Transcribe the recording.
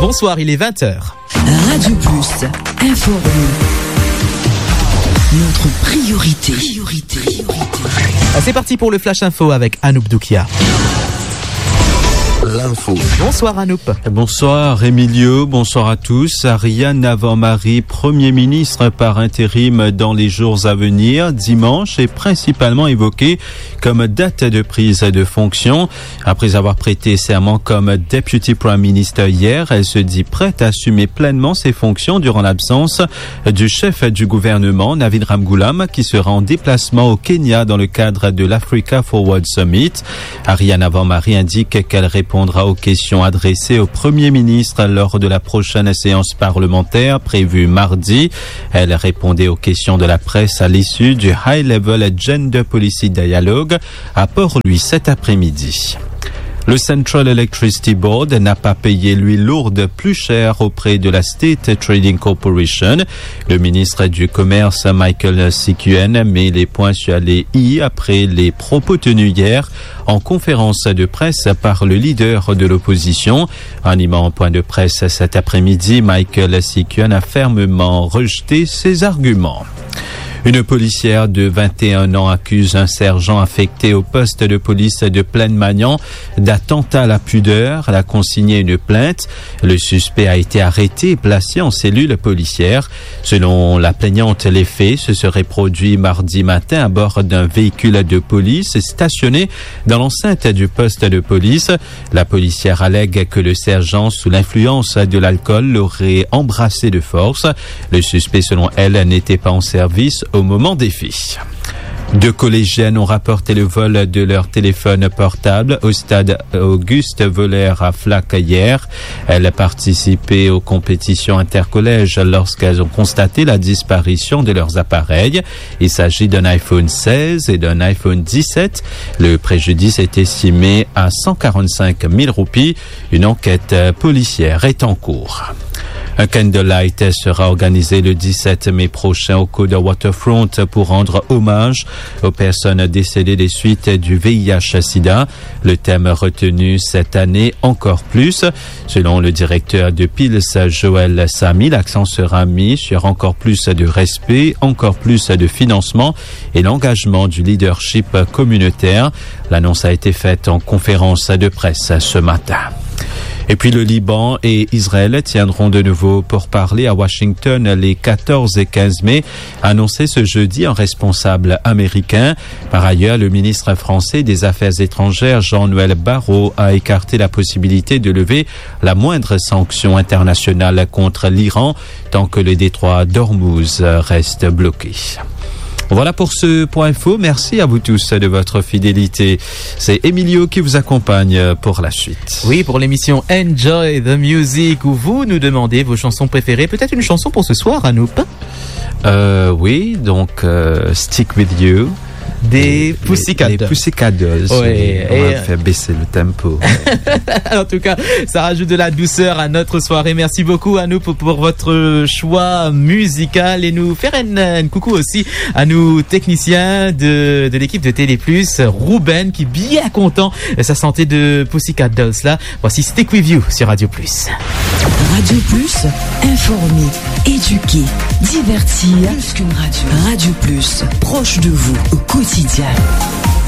Bonsoir, il est 20h. Radio Plus, informé. Notre priorité. C'est parti pour le Flash Info avec Anouk Doukia. L'info. Bonsoir Anoup. Bonsoir Emilio, bonsoir à tous. Ariane Navarro-Marie, Premier ministre par intérim dans les jours à venir, dimanche est principalement évoqué comme date de prise de fonction. Après avoir prêté serment comme Deputy Prime Minister hier, elle se dit prête à assumer pleinement ses fonctions durant l'absence du chef du gouvernement, Navid Ramgoolam, qui sera en déplacement au Kenya dans le cadre de l'Africa Forward Summit. Ariane Navarro-Marie indique qu'elle répondra aux questions adressées au Premier ministre lors de la prochaine séance parlementaire prévue mardi. Elle répondait aux questions de la presse à l'issue du High Level Gender Policy Dialogue à Port-Louis cet après-midi. Le Central Electricity Board n'a pas payé l'huile lourde plus cher auprès de la State Trading Corporation. Le ministre du Commerce, Michael Sikuen, met les points sur les i après les propos tenus hier en conférence de presse par le leader de l'opposition. Animant un point de presse cet après-midi, Michael Sikuen a fermement rejeté ses arguments. Une policière de 21 ans accuse un sergent affecté au poste de police de Plaine-Magnan d'attentat à la pudeur. Elle a consigné une plainte. Le suspect a été arrêté et placé en cellule policière. Selon la plaignante, les faits se seraient produits mardi matin à bord d'un véhicule de police stationné dans l'enceinte du poste de police. La policière allègue que le sergent, sous l'influence de l'alcool, l'aurait embrassé de force. Le suspect, selon elle, n'était pas en service au moment des faits. 2 collégiennes ont rapporté le vol de leur téléphone portable au stade Auguste Voller à Flac hier. Elles participaient aux compétitions intercollèges lorsqu'elles ont constaté la disparition de leurs appareils. Il s'agit d'un iPhone 16 et d'un iPhone 17. Le préjudice est estimé à 145 000 roupies. Une enquête policière est en cours. Un candlelight sera organisé le 17 mai prochain au Coda Waterfront pour rendre hommage aux personnes décédées des suites du VIH-Sida. Le thème retenu cette année, encore plus. Selon le directeur de PILS, Joël Samy, l'accent sera mis sur encore plus de respect, encore plus de financement et l'engagement du leadership communautaire. L'annonce a été faite en conférence de presse ce matin. Et puis le Liban et Israël tiendront de nouveau pourparlers à Washington les 14 et 15 mai, annoncé ce jeudi un responsable américain. Par ailleurs, le ministre français des Affaires étrangères, Jean-Noël Barrot, a écarté la possibilité de lever la moindre sanction internationale contre l'Iran tant que le détroit d'Ormuz reste bloqué. Voilà pour ce point info. Merci à vous tous de votre fidélité. C'est Emilio qui vous accompagne pour la suite. Oui, pour l'émission Enjoy the Music où vous nous demandez vos chansons préférées. Peut-être une chanson pour ce soir, Anouk? Oui, donc Stick With You. Des Pussycat Dolls. Des Pussycat Dolls. Oui. On va faire baisser le tempo. En tout cas, ça rajoute de la douceur à notre soirée. Merci beaucoup à nous pour votre choix musical et nous faire un coucou aussi à nos techniciens de l'équipe de Télé Plus, Ruben qui est bien content de sa santé de Pussycat Dolls là. Voici Stick With You sur Radio Plus. Radio Plus, informer, éduquer, divertir. Plus qu'une radio. Radio Plus, proche de vous au quotidien.